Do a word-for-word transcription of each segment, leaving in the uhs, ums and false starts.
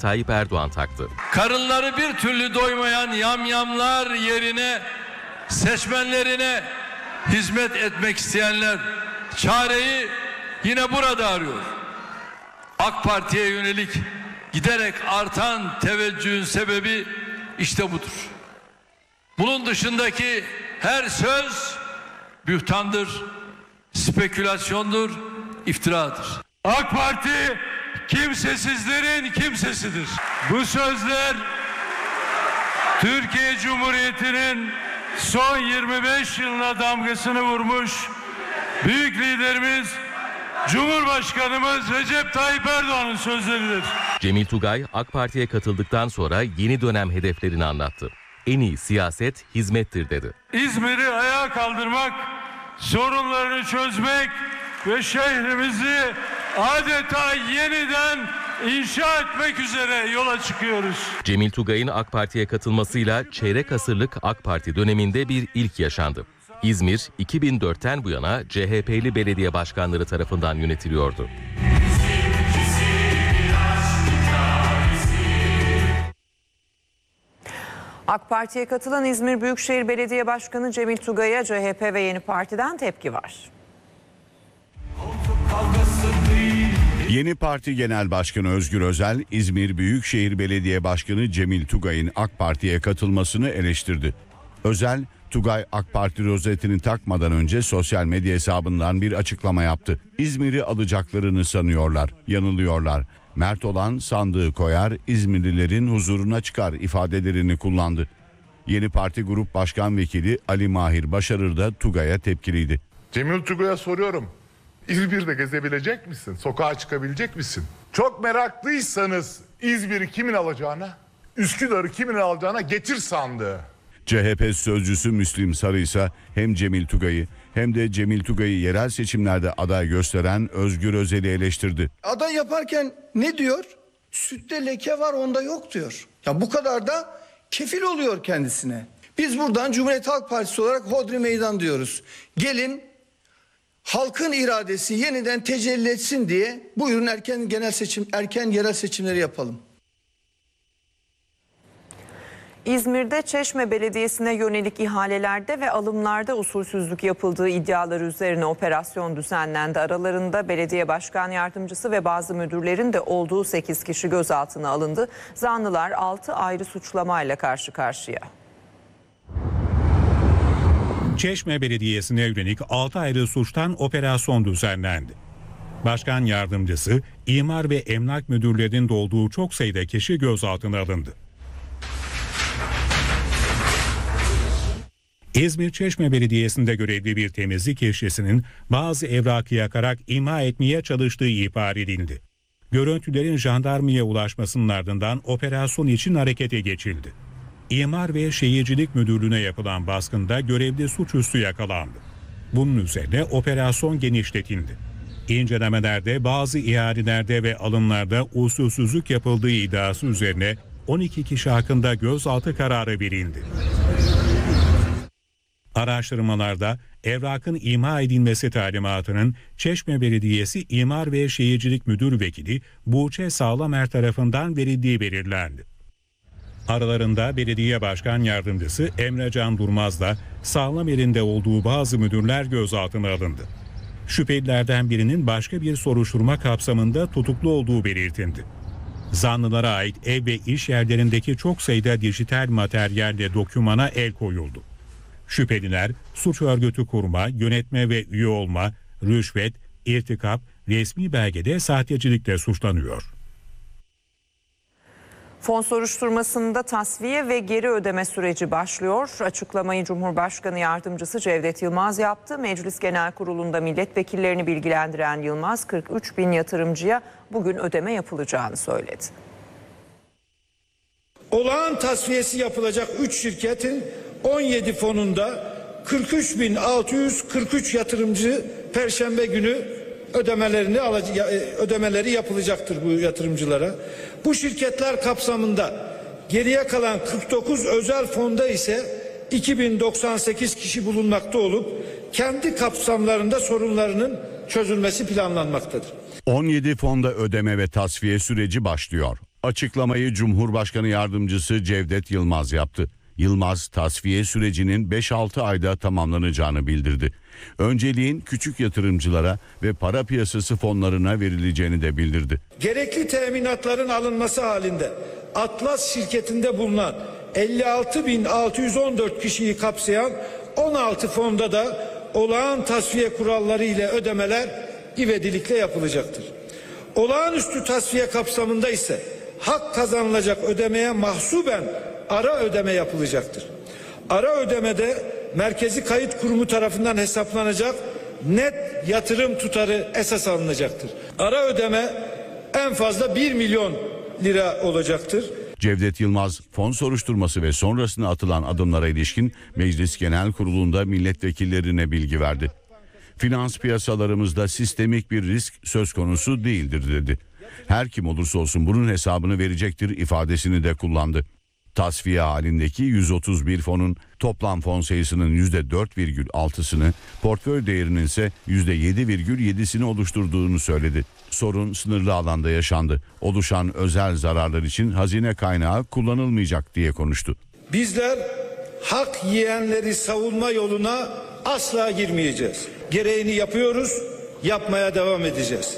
Tayyip Erdoğan taktı. Karınları bir türlü doymayan yamyamlar yerine seçmenlerine hizmet etmek isteyenler çareyi yine burada arıyor. AK Parti'ye yönelik giderek artan teveccühün sebebi işte budur. Bunun dışındaki her söz bühtandır, spekülasyondur, iftiradır. AK Parti kimsesizlerin kimsesidir. Bu sözler Türkiye Cumhuriyeti'nin son yirmi beş yılına damgasını vurmuş büyük liderimiz Cumhurbaşkanımız Recep Tayyip Erdoğan'ın sözleridir. Cemil Tugay AK Parti'ye katıldıktan sonra yeni dönem hedeflerini anlattı. En iyi siyaset hizmettir dedi. İzmir'i ayağa kaldırmak, sorunlarını çözmek ve şehrimizi adeta yeniden inşa etmek üzere yola çıkıyoruz. Cemil Tugay'ın AK Parti'ye katılmasıyla çeyrek asırlık AK Parti döneminde bir ilk yaşandı. İzmir iki bin dörtten bu yana C H P'li belediye başkanları tarafından yönetiliyordu. AK Parti'ye katılan İzmir Büyükşehir Belediye Başkanı Cemil Tugay'a C H P ve Yeni Parti'den tepki var. Yeni Parti Genel Başkanı Özgür Özel, İzmir Büyükşehir Belediye Başkanı Cemil Tugay'ın AK Parti'ye katılmasını eleştirdi. Özel, Tugay AK Parti rozetini takmadan önce sosyal medya hesabından bir açıklama yaptı. İzmir'i alacaklarını sanıyorlar, yanılıyorlar. Mert olan sandığı koyar, İzmirlilerin huzuruna çıkar ifadelerini kullandı. Yeni Parti Grup Başkan Vekili Ali Mahir Başarır da Tugay'a tepkiliydi. Cemil Tugay'a soruyorum. İzmir'de gezebilecek misin? Sokağa çıkabilecek misin? Çok meraklıysanız İzmir'i kimin alacağına, Üsküdar'ı kimin alacağına getir sandığı. C H P sözcüsü Müslim Sarı ise hem Cemil Tugay'ı hem de Cemil Tugay'ı yerel seçimlerde aday gösteren Özgür Özel'i eleştirdi. Aday yaparken ne diyor? Sütte leke var, onda yok diyor. Ya bu kadar da kefil oluyor kendisine. Biz buradan Cumhuriyet Halk Partisi olarak hodri meydan diyoruz. Gelin halkın iradesi yeniden tecelli etsin diye buyurun erken genel seçim, erken yerel seçimleri yapalım. İzmir'de Çeşme Belediyesi'ne yönelik ihalelerde ve alımlarda usulsüzlük yapıldığı iddiaları üzerine operasyon düzenlendi. Aralarında belediye başkan yardımcısı ve bazı müdürlerin de olduğu sekiz kişi gözaltına alındı. Zanlılar altı ayrı suçlamayla karşı karşıya. Çeşme Belediyesi'ne yönelik altı ayrı suçtan operasyon düzenlendi. Başkan yardımcısı, imar ve emlak müdürlerinin de olduğu çok sayıda kişi gözaltına alındı. İzmir Çeşme Belediyesi'nde görevli bir temizlik işçisinin bazı evrakı yakarak imha etmeye çalıştığı ihbar edildi. Görüntülerin jandarmaya ulaşmasının ardından operasyon için harekete geçildi. İmar ve Şehircilik Müdürlüğü'ne yapılan baskında görevli suçüstü yakalandı. Bunun üzerine operasyon genişletildi. İncelemelerde bazı ihalelerde ve alımlarda usulsüzlük yapıldığı iddiası üzerine on iki kişi hakkında gözaltı kararı verildi. Araştırmalarda evrakın imha edilmesi talimatının Çeşme Belediyesi İmar ve Şehircilik Müdür Vekili Buğçe Sağlamer tarafından verildiği belirlendi. Aralarında belediye başkan yardımcısı Emre Can Durmaz'la Sağlamer'in de olduğu bazı müdürler gözaltına alındı. Şüphelilerden birinin başka bir soruşturma kapsamında tutuklu olduğu belirtildi. Zanlılara ait ev ve iş yerlerindeki çok sayıda dijital materyalle dokümana el koyuldu. Şüpheliler suç örgütü kurma, yönetme ve üye olma, rüşvet, irtikap, resmi belgede sahtecilikle suçlanıyor. Fon soruşturmasında tasfiye ve geri ödeme süreci başlıyor. Açıklamayı Cumhurbaşkanı Yardımcısı Cevdet Yılmaz yaptı. Meclis Genel Kurulu'nda milletvekillerini bilgilendiren Yılmaz, kırk üç bin yatırımcıya bugün ödeme yapılacağını söyledi. Olağan tasfiyesi yapılacak üç şirketin on yedi fonunda kırk üç bin altı yüz kırk üç yatırımcı Perşembe günü ödemelerini ödemeleri yapılacaktır bu yatırımcılara. Bu şirketler kapsamında geriye kalan kırk dokuz özel fonda ise iki bin doksan sekiz kişi bulunmakta olup kendi kapsamlarında sorunlarının çözülmesi planlanmaktadır. on yedi fonda ödeme ve tasfiye süreci başlıyor. Açıklamayı Cumhurbaşkanı Yardımcısı Cevdet Yılmaz yaptı. Yılmaz, tasfiye sürecinin beş altı ayda tamamlanacağını bildirdi. Önceliğin küçük yatırımcılara ve para piyasası fonlarına verileceğini de bildirdi. Gerekli teminatların alınması halinde Atlas şirketinde bulunan elli altı bin altı yüz on dört kişiyi kapsayan on altı fonda da olağan tasfiye kuralları ile ödemeler ivedilikle yapılacaktır. Olağanüstü tasfiye kapsamında ise hak kazanılacak ödemeye mahsuben ara ödeme yapılacaktır. Ara ödemede Merkezi Kayıt Kurumu tarafından hesaplanacak net yatırım tutarı esas alınacaktır. Ara ödeme en fazla bir milyon lira olacaktır. Cevdet Yılmaz, fon soruşturması ve sonrasında atılan adımlara ilişkin Meclis Genel Kurulu'nda milletvekillerine bilgi verdi. Finans piyasalarımızda sistemik bir risk söz konusu değildir dedi. Her kim olursa olsun bunun hesabını verecektir ifadesini de kullandı. Tasfiye halindeki yüz otuz bir fonun toplam fon sayısının yüzde dört virgül altısını, portföy değerinin ise yüzde yedi virgül yedisini oluşturduğunu söyledi. Sorun sınırlı alanda yaşandı. Oluşan özel zararlar için hazine kaynağı kullanılmayacak diye konuştu. Bizler hak yiyenleri savunma yoluna asla girmeyeceğiz. Gereğini yapıyoruz, yapmaya devam edeceğiz.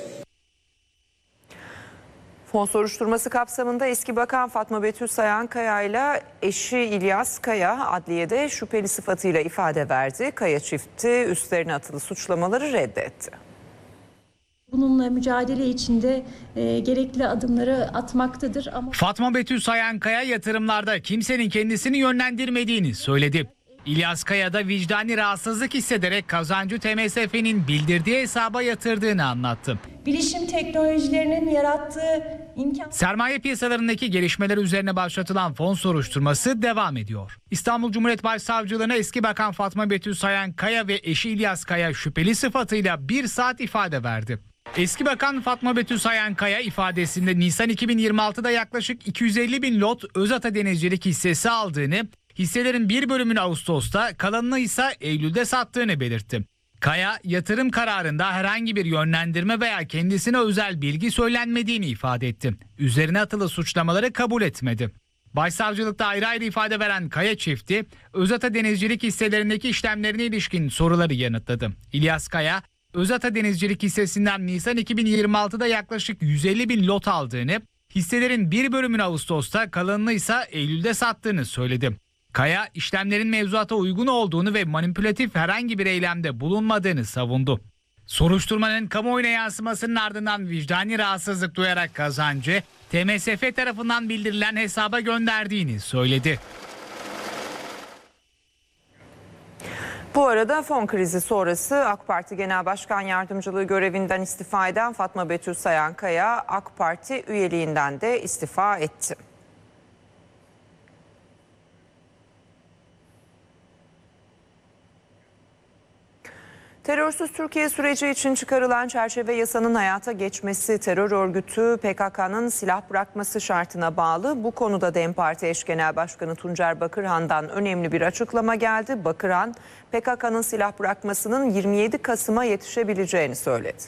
Fon soruşturması kapsamında eski bakan Fatma Betül Sayankaya ile eşi İlyas Kaya adliyede şüpheli sıfatıyla ifade verdi. Kaya çifti üstlerine atılı suçlamaları reddetti. Bununla mücadele içinde e, gerekli adımları atmaktadır. Ama Fatma Betül Sayankaya yatırımlarda kimsenin kendisini yönlendirmediğini söyledi. İlyas Kaya da vicdani rahatsızlık hissederek kazancı T M S F'nin bildirdiği hesaba yatırdığını anlattı. bilişim teknolojilerinin yarattığı imkan... Sermaye piyasalarındaki gelişmeler üzerine başlatılan fon soruşturması devam ediyor. İstanbul Cumhuriyet Başsavcılığına eski bakan Fatma Betül Sayankaya ve eşi İlyas Kaya şüpheli sıfatıyla bir saat ifade verdi. Eski bakan Fatma Betül Sayankaya ifadesinde Nisan iki bin yirmi altıda yaklaşık iki yüz elli bin lot Özata Denizcilik hissesi aldığını, hisselerin bir bölümünü Ağustos'ta, kalanını ise Eylül'de sattığını belirtti. Kaya, yatırım kararında herhangi bir yönlendirme veya kendisine özel bilgi söylenmediğini ifade etti. Üzerine atılı suçlamaları kabul etmedi. Başsavcılıkta ayrı ayrı ifade veren Kaya çifti, Özata Denizcilik hisselerindeki işlemlerine ilişkin soruları yanıtladı. İlyas Kaya, Özata Denizcilik hissesinden Nisan iki bin yirmi altıda yaklaşık yüz elli bin lot aldığını, hisselerin bir bölümünü Ağustos'ta, kalanını ise Eylül'de sattığını söyledi. Kaya, işlemlerin mevzuata uygun olduğunu ve manipülatif herhangi bir eylemde bulunmadığını savundu. Soruşturmanın kamuoyuna yansımasının ardından vicdani rahatsızlık duyarak kazancı T M S F tarafından bildirilen hesaba gönderdiğini söyledi. Bu arada fon krizi sonrası AK Parti Genel Başkan Yardımcılığı görevinden istifa eden Fatma Betül Sayankaya AK Parti üyeliğinden de istifa etti. Terörsüz Türkiye süreci için çıkarılan çerçeve yasanın hayata geçmesi terör örgütü P K K'nın silah bırakması şartına bağlı. Bu konuda DEM Parti eş genel başkanı Tuncer Bakırhan'dan önemli bir açıklama geldi. Bakırhan, P K K'nın silah bırakmasının yirmi yedi Kasım'a yetişebileceğini söyledi.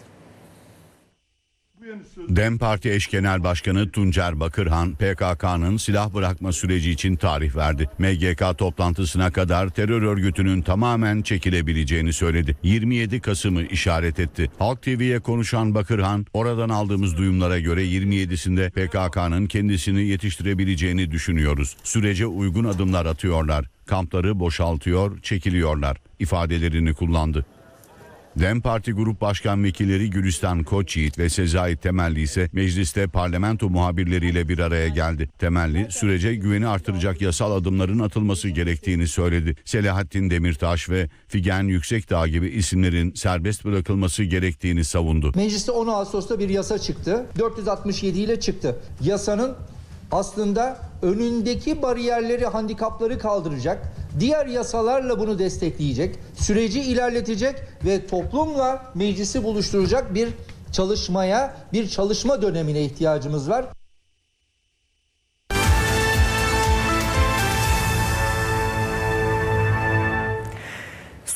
DEM Parti eş genel başkanı Tuncer Bakırhan, P K K'nın silah bırakma süreci için tarih verdi. M G K toplantısına kadar terör örgütünün tamamen çekilebileceğini söyledi. yirmi yedi Kasım'ı işaret etti. Halk T V'ye konuşan Bakırhan, oradan aldığımız duyumlara göre yirmi yedisinde P K K'nın kendisini yetiştirebileceğini düşünüyoruz. Sürece uygun adımlar atıyorlar. Kampları boşaltıyor, çekiliyorlar ifadelerini kullandı. DEM Parti Grup Başkan Vekilleri Gülistan Koçyiğit ve Sezai Temelli ise mecliste parlamento muhabirleriyle bir araya geldi. Temelli, sürece güveni artıracak yasal adımların atılması gerektiğini söyledi. Selahattin Demirtaş ve Figen Yüksekdağ gibi isimlerin serbest bırakılması gerektiğini savundu. Mecliste on Ağustos'ta bir yasa çıktı. dört yüz altmış yedi ile çıktı. Yasanın aslında önündeki bariyerleri, handikapları kaldıracak, diğer yasalarla bunu destekleyecek, süreci ilerletecek ve toplumla meclisi buluşturacak bir çalışmaya, bir çalışma dönemine ihtiyacımız var.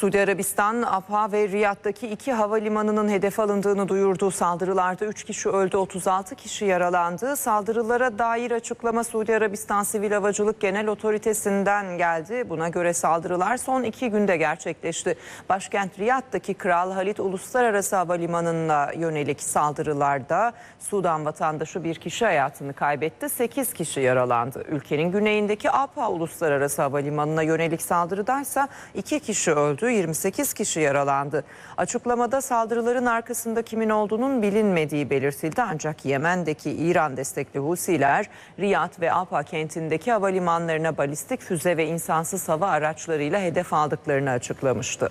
Suudi Arabistan, Abha ve Riyad'daki iki havalimanının hedef alındığını duyurdu. Saldırılarda üç kişi öldü, otuz altı kişi yaralandı. Saldırılara dair açıklama Suudi Arabistan Sivil Havacılık Genel Otoritesi'nden geldi. Buna göre saldırılar son iki günde gerçekleşti. Başkent Riyad'daki Kral Halid Uluslararası Havalimanı'na yönelik saldırılarda Sudan vatandaşı bir kişi hayatını kaybetti, sekiz kişi yaralandı. Ülkenin güneyindeki Abha Uluslararası Havalimanı'na yönelik saldırıdaysa iki kişi öldü, yirmi sekiz kişi yaralandı. Açıklamada saldırıların arkasında kimin olduğunun bilinmediği belirtildi. Ancak Yemen'deki İran destekli Husiler, Riyad ve Abha kentindeki havalimanlarına balistik füze ve insansız hava araçlarıyla hedef aldıklarını açıklamıştı.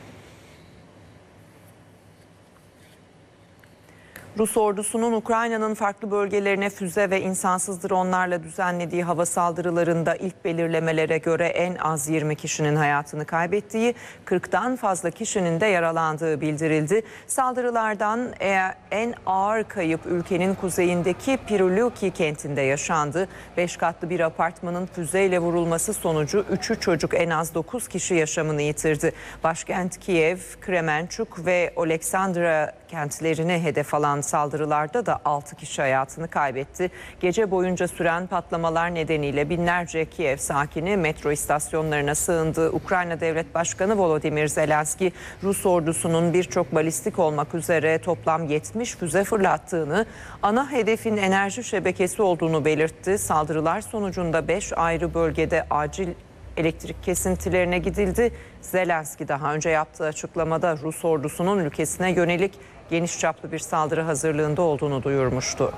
Rus ordusunun Ukrayna'nın farklı bölgelerine füze ve insansız dronlarla düzenlediği hava saldırılarında ilk belirlemelere göre en az yirmi kişinin hayatını kaybettiği, kırktan fazla kişinin de yaralandığı bildirildi. Saldırılardan en ağır kayıp ülkenin kuzeyindeki Pirulyuki kentinde yaşandı. Beş katlı bir apartmanın füzeyle vurulması sonucu üçü çocuk, en az dokuz kişi yaşamını yitirdi. Başkent Kiev, Kremenchuk ve Oleksandra kentlerini hedef alan saldırılarda da altı kişi hayatını kaybetti. Gece boyunca süren patlamalar nedeniyle binlerce Kiev sakini metro istasyonlarına sığındı. Ukrayna Devlet Başkanı Volodymyr Zelenski, Rus ordusunun birçok balistik olmak üzere toplam yetmiş füze fırlattığını, ana hedefin enerji şebekesi olduğunu belirtti. Saldırılar sonucunda beş ayrı bölgede acil elektrik kesintilerine gidildi. Zelenski daha önce yaptığı açıklamada Rus ordusunun ülkesine yönelik geniş çaplı bir saldırı hazırlığında olduğunu duyurmuştu.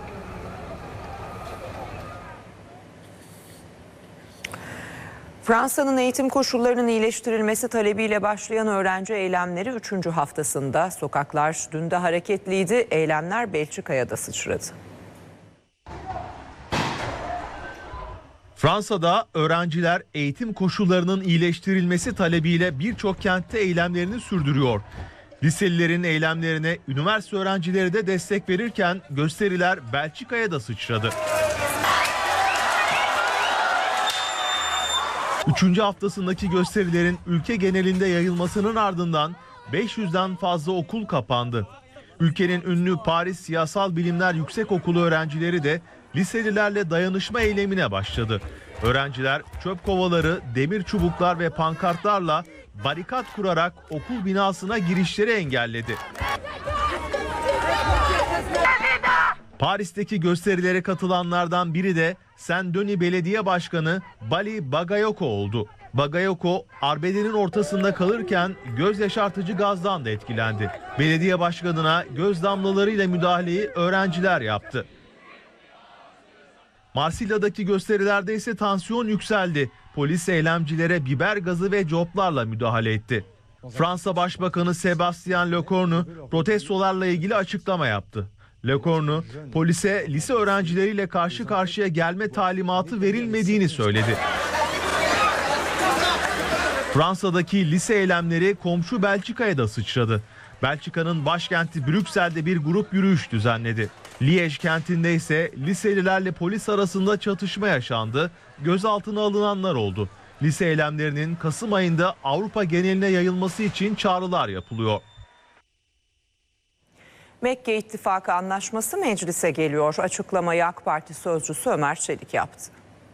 Fransa'nın eğitim koşullarının iyileştirilmesi talebiyle başlayan öğrenci eylemleri üçüncü haftasında. Sokaklar dün de hareketliydi. Eylemler Belçika'ya da sıçradı. Fransa'da öğrenciler eğitim koşullarının iyileştirilmesi talebiyle birçok kentte eylemlerini sürdürüyor. Liselilerin eylemlerine üniversite öğrencileri de destek verirken gösteriler Belçika'ya da sıçradı. Üçüncü haftasındaki gösterilerin ülke genelinde yayılmasının ardından beş yüzden fazla okul kapandı. Ülkenin ünlü Paris Siyasal Bilimler Yüksekokulu öğrencileri de liselilerle dayanışma eylemine başladı. Öğrenciler çöp kovaları, demir çubuklar ve pankartlarla barikat kurarak okul binasına girişleri engelledi. Paris'teki gösterilere katılanlardan biri de Saint-Denis Belediye Başkanı Bali Bagayoko oldu. Bagayoko arbedenin ortasında kalırken göz yaşartıcı gazdan da etkilendi. Belediye başkanına göz damlalarıyla müdahaleyi öğrenciler yaptı. Marsilya'daki gösterilerde ise tansiyon yükseldi. Polis eylemcilere biber gazı ve coplarla müdahale etti. Fransa Başbakanı Sébastien Lecornu protestolarla ilgili açıklama yaptı. Lecornu, polise lise öğrencileriyle karşı karşıya gelme talimatı verilmediğini söyledi. Fransa'daki lise eylemleri komşu Belçika'ya da sıçradı. Belçika'nın başkenti Brüksel'de bir grup yürüyüş düzenledi. Liège kentinde ise liselilerle polis arasında çatışma yaşandı. Gözaltına alınanlar oldu. Lise eylemlerinin Kasım ayında Avrupa geneline yayılması için çağrılar yapılıyor. Mekke İttifakı Anlaşması meclise geliyor. Açıklamayı AK Parti sözcüsü Ömer Çelik yaptı.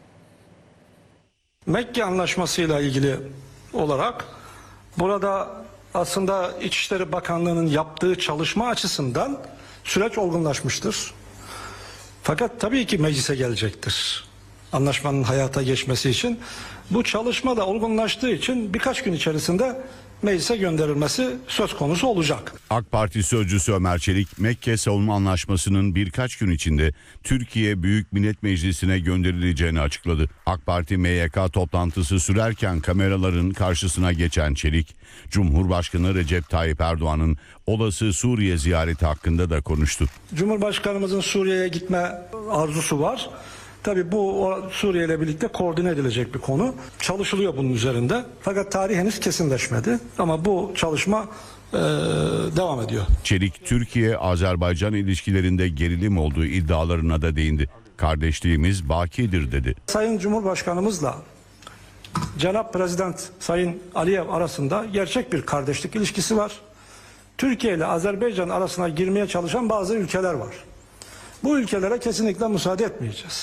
Mekke Anlaşması ile ilgili olarak burada aslında İçişleri Bakanlığı'nın yaptığı çalışma açısından süreç olgunlaşmıştır. Fakat tabii ki meclise gelecektir. Anlaşmanın hayata geçmesi için bu çalışma da olgunlaştığı için birkaç gün içerisinde meclise gönderilmesi söz konusu olacak. AK Parti sözcüsü Ömer Çelik, Mekke Savunma Anlaşması'nın birkaç gün içinde Türkiye Büyük Millet Meclisi'ne gönderileceğini açıkladı. AK Parti M Y K toplantısı sürerken kameraların karşısına geçen Çelik, Cumhurbaşkanı Recep Tayyip Erdoğan'ın olası Suriye ziyareti hakkında da konuştu. Cumhurbaşkanımızın Suriye'ye gitme arzusu var. Tabii bu Suriye ile birlikte koordine edilecek bir konu. Çalışılıyor bunun üzerinde. Fakat tarih henüz kesinleşmedi. Ama bu çalışma e, devam ediyor. Çelik, Türkiye-Azerbaycan ilişkilerinde gerilim olduğu iddialarına da değindi. Kardeşliğimiz bakidir dedi. Sayın Cumhurbaşkanımızla Cenab Prezident Sayın Aliyev arasında gerçek bir kardeşlik ilişkisi var. Türkiye ile Azerbaycan arasına girmeye çalışan bazı ülkeler var. Bu ülkelere kesinlikle müsaade etmeyeceğiz.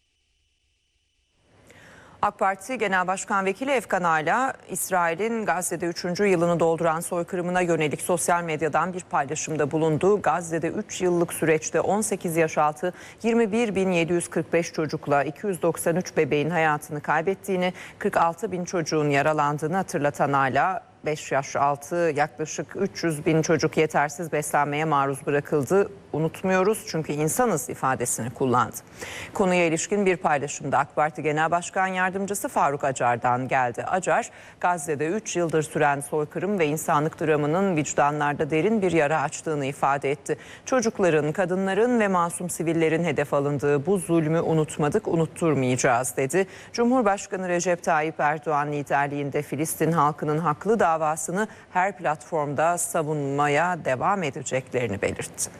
AK Parti Genel Başkan Vekili Efkan Ala, İsrail'in Gazze'de üçüncü yılını dolduran soykırımına yönelik sosyal medyadan bir paylaşımda bulundu. Gazze'de üç yıllık süreçte on sekiz yaş altı yirmi bir bin yedi yüz kırk beş çocukla iki yüz doksan üç bebeğin hayatını kaybettiğini, kırk altı bin çocuğun yaralandığını hatırlatan Ala, beş yaş altı yaklaşık üç yüz bin çocuk yetersiz beslenmeye maruz bırakıldı. Unutmuyoruz çünkü insanız ifadesini kullandı. Konuya ilişkin bir paylaşımda AK Parti Genel Başkan Yardımcısı Faruk Acar'dan geldi. Acar, Gazze'de üç yıldır süren soykırım ve insanlık dramının vicdanlarda derin bir yara açtığını ifade etti. Çocukların, kadınların ve masum sivillerin hedef alındığı bu zulmü unutmadık, unutturmayacağız dedi. Cumhurbaşkanı Recep Tayyip Erdoğan liderliğinde Filistin halkının haklı davasını her platformda savunmaya devam edeceklerini belirtti.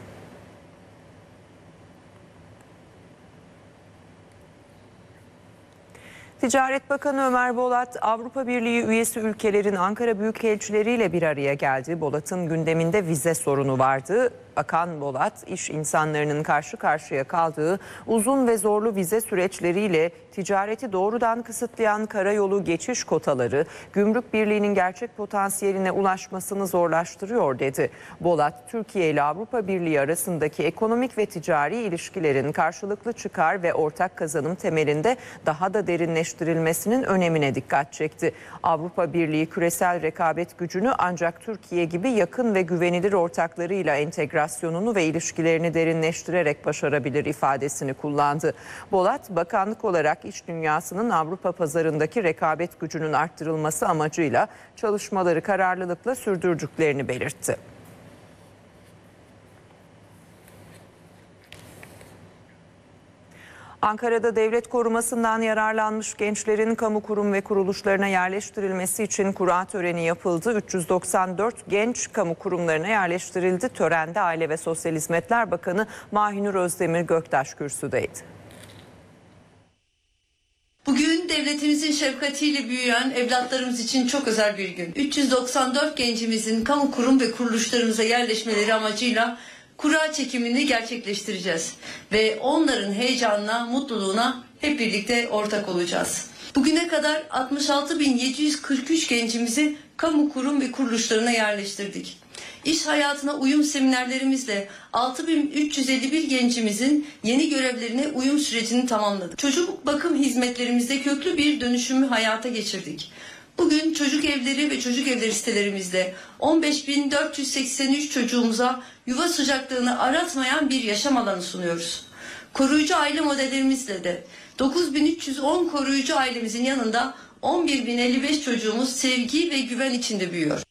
Ticaret Bakanı Ömer Bolat, Avrupa Birliği üyesi ülkelerin Ankara Büyükelçileriyle bir araya geldi. Bolat'ın gündeminde vize sorunu vardı. Bakan Bolat, iş insanlarının karşı karşıya kaldığı uzun ve zorlu vize süreçleriyle ticareti doğrudan kısıtlayan karayolu geçiş kotaları, gümrük birliğinin gerçek potansiyeline ulaşmasını zorlaştırıyor dedi. Bolat, Türkiye ile Avrupa Birliği arasındaki ekonomik ve ticari ilişkilerin karşılıklı çıkar ve ortak kazanım temelinde daha da derinleştirilmesinin önemine dikkat çekti. Avrupa Birliği küresel rekabet gücünü ancak Türkiye gibi yakın ve güvenilir ortaklarıyla entegrasyon ve ilişkilerini derinleştirerek başarabilir ifadesini kullandı. Bolat, bakanlık olarak iş dünyasının Avrupa pazarındaki rekabet gücünün arttırılması amacıyla çalışmaları kararlılıkla sürdürdüklerini belirtti. Ankara'da devlet korumasından yararlanmış gençlerin kamu kurum ve kuruluşlarına yerleştirilmesi için kura töreni yapıldı. üç yüz doksan dört genç kamu kurumlarına yerleştirildi. Törende Aile ve Sosyal Hizmetler Bakanı Mahinur Özdemir Göktaş kürsüdeydi. Bugün devletimizin şefkatiyle büyüyen evlatlarımız için çok özel bir gün. üç yüz doksan dört gencimizin kamu kurum ve kuruluşlarımıza yerleşmeleri amacıyla kura çekimini gerçekleştireceğiz ve onların heyecanına, mutluluğuna hep birlikte ortak olacağız. Bugüne kadar altmış altı bin yedi yüz kırk üç gencimizi kamu kurum ve kuruluşlarına yerleştirdik. İş hayatına uyum seminerlerimizle altı bin üç yüz elli bir gencimizin yeni görevlerine uyum sürecini tamamladık. Çocuk bakım hizmetlerimizde köklü bir dönüşümü hayata geçirdik. Bugün çocuk evleri ve çocuk evleri sitelerimizde on beş bin dört yüz seksen üç çocuğumuza yuva sıcaklığını aratmayan bir yaşam alanı sunuyoruz. Koruyucu aile modellerimizle de dokuz bin üç yüz on koruyucu ailemizin yanında on bir bin elli beş çocuğumuz sevgi ve güven içinde büyüyor.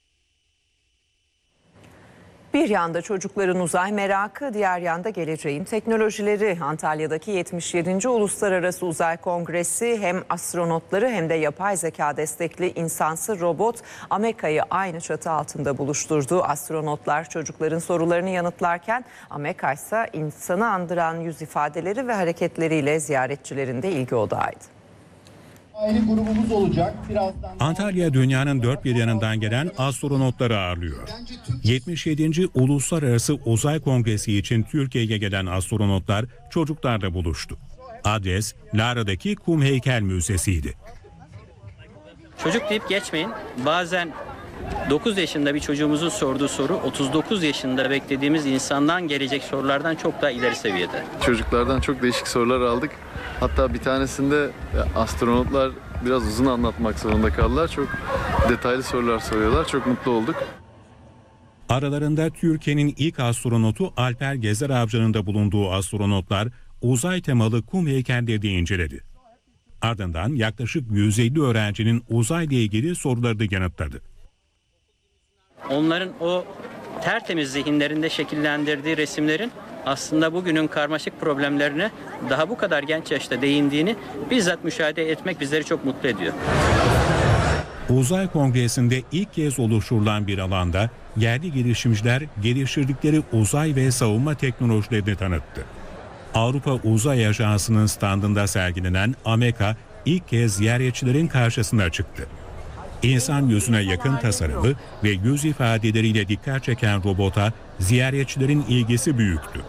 Bir yanda çocukların uzay merakı, diğer yanda geleceğin teknolojileri. Antalya'daki yetmiş yedinci Uluslararası Uzay Kongresi hem astronotları hem de yapay zeka destekli insansı robot Ameka'yı aynı çatı altında buluşturdu. Astronotlar çocukların sorularını yanıtlarken Ameka ise insanı andıran yüz ifadeleri ve hareketleriyle ziyaretçilerin de ilgi odağıydı. Aile grubumuz olacak. Birazdan Antalya dünyanın dört bir yanından gelen astronotları ağırlıyor. yetmiş yedinci Uluslararası Uzay Kongresi için Türkiye'ye gelen astronotlar çocuklarla buluştu. Adres Lara'daki Kum Heykel Müzesi'ydi. Çocuk deyip geçmeyin. Bazen dokuz yaşında bir çocuğumuzun sorduğu soru otuz dokuz yaşında beklediğimiz insandan gelecek sorulardan çok daha ileri seviyede. Çocuklardan çok değişik sorular aldık. Hatta bir tanesinde astronotlar biraz uzun anlatmak zorunda kaldılar. Çok detaylı sorular soruyorlar. Çok mutlu olduk. Aralarında Türkiye'nin ilk astronotu Alper Gezer Avcı'nın da bulunduğu astronotlar uzay temalı kum heykelleri inceledi. Ardından yaklaşık yüz elli öğrencinin uzayla ilgili sorularını yanıtladı. Onların o tertemiz zihinlerinde şekillendirdiği resimlerin aslında bugünün karmaşık problemlerine daha bu kadar genç yaşta değindiğini bizzat müşahede etmek bizleri çok mutlu ediyor. Uzay Kongresi'nde ilk kez oluşturulan bir alanda yerli girişimciler geliştirdikleri uzay ve savunma teknolojilerini tanıttı. Avrupa Uzay Ajansı'nın standında sergilenen Ameka ilk kez ziyaretçilerin karşısına çıktı. İnsan yüzüne yakın tasarımı ve yüz ifadeleriyle dikkat çeken robota ziyaretçilerin ilgisi büyüktü.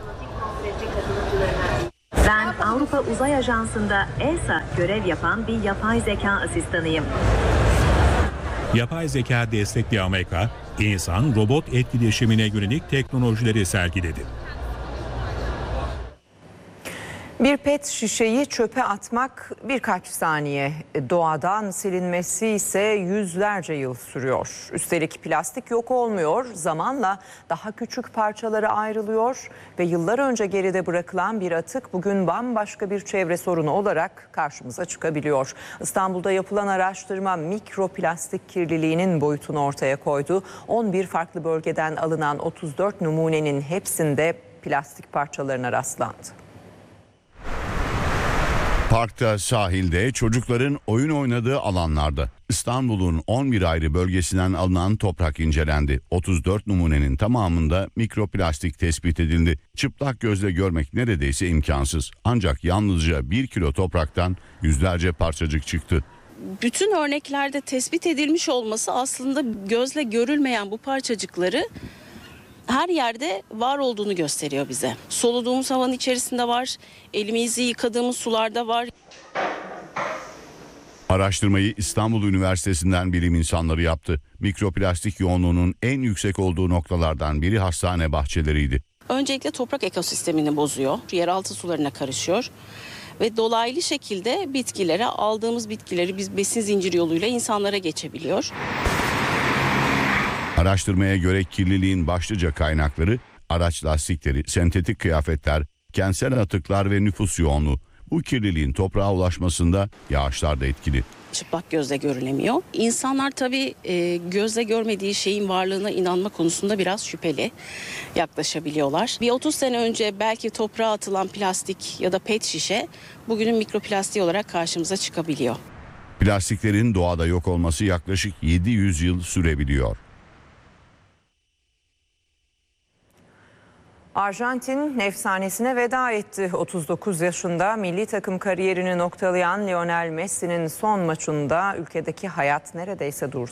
Ben Avrupa Uzay Ajansı'nda E S A görev yapan bir yapay zeka asistanıyım. Yapay zeka destekli Amerika, insan-robot etkileşimine yönelik teknolojileri sergiledi. Bir pet şişeyi çöpe atmak birkaç saniye, doğadan silinmesi ise yüzlerce yıl sürüyor. Üstelik plastik yok olmuyor, zamanla daha küçük parçalara ayrılıyor ve yıllar önce geride bırakılan bir atık bugün bambaşka bir çevre sorunu olarak karşımıza çıkabiliyor. İstanbul'da yapılan araştırma mikroplastik kirliliğinin boyutunu ortaya koydu. on bir farklı bölgeden alınan otuz dört numunenin hepsinde plastik parçalarına rastlandı. Parkta, sahilde, çocukların oyun oynadığı alanlarda İstanbul'un on bir ayrı bölgesinden alınan toprak incelendi. otuz dört numunenin tamamında mikroplastik tespit edildi. Çıplak gözle görmek neredeyse imkansız. Ancak yalnızca bir kilo topraktan yüzlerce parçacık çıktı. Bütün örneklerde tespit edilmiş olması aslında gözle görülmeyen bu parçacıkları her yerde var olduğunu gösteriyor bize. Soluduğumuz havanın içerisinde var, elimizi yıkadığımız sularda var. Araştırmayı İstanbul Üniversitesi'nden bilim insanları yaptı. Mikroplastik yoğunluğunun en yüksek olduğu noktalardan biri hastane bahçeleriydi. Öncelikle toprak ekosistemini bozuyor, yeraltı sularına karışıyor ve dolaylı şekilde bitkilere, aldığımız bitkileri biz besin zinciri yoluyla insanlara geçebiliyor. Araştırmaya göre kirliliğin başlıca kaynakları araç lastikleri, sentetik kıyafetler, kentsel atıklar ve nüfus yoğunluğu. Bu kirliliğin toprağa ulaşmasında yağışlar da etkili. Çıplak gözle görülemiyor. İnsanlar tabii e, gözle görmediği şeyin varlığına inanma konusunda biraz şüpheli yaklaşabiliyorlar. Bir otuz sene önce belki toprağa atılan plastik ya da pet şişe bugünün mikroplastiği olarak karşımıza çıkabiliyor. Plastiklerin doğada yok olması yaklaşık yedi yüz yıl sürebiliyor. Arjantin efsanesine veda etti. otuz dokuz yaşında milli takım kariyerini noktalayan Lionel Messi'nin son maçında ülkedeki hayat neredeyse durdu.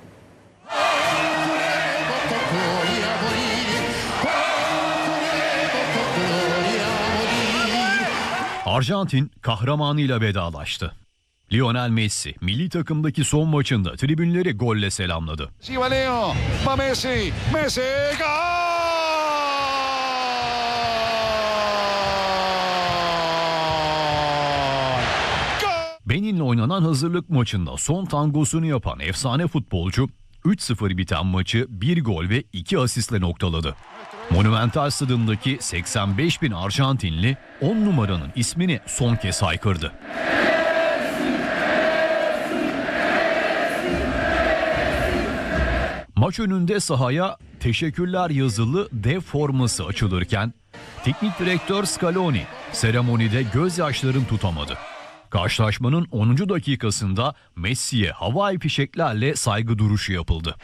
Arjantin kahramanıyla vedalaştı. Lionel Messi milli takımdaki son maçında tribünleri golle selamladı. Messi, Messi, gol! Benin'le oynanan hazırlık maçında son tangosunu yapan efsane futbolcu üç sıfır biten maçı bir gol ve iki asistle noktaladı. Monumental Stadı'ndaki seksen beş bin Arjantinli on numaranın ismini son kez haykırdı. Maç önünde sahaya teşekkürler yazılı dev forması açılırken teknik direktör Scaloni seremonide gözyaşlarını tutamadı. Karşılaşmanın onuncu dakikasında Messi'ye havai fişeklerle saygı duruşu yapıldı.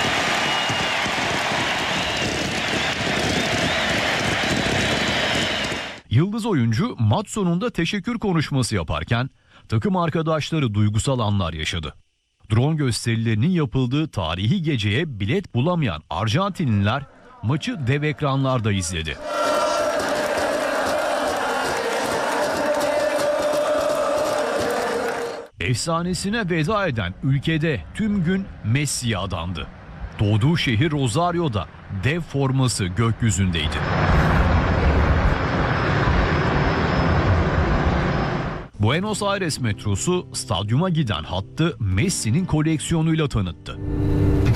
Yıldız oyuncu maç sonunda teşekkür konuşması yaparken takım arkadaşları duygusal anlar yaşadı. Drone gösterilerinin yapıldığı tarihi geceye bilet bulamayan Arjantinliler maçı dev ekranlarda izledi. Efsanesine veda eden ülkede tüm gün Messi'ye adandı. Doğduğu şehir Rosario'da dev forması gökyüzündeydi. Buenos Aires metrosu stadyuma giden hattı Messi'nin koleksiyonuyla tanıttı.